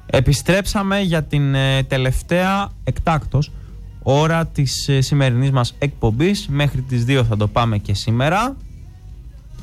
Επιστρέψαμε για την τελευταία εκτάκτως ώρα της σημερινής μας εκπομπής. Μέχρι τις 2 θα το πάμε και σήμερα.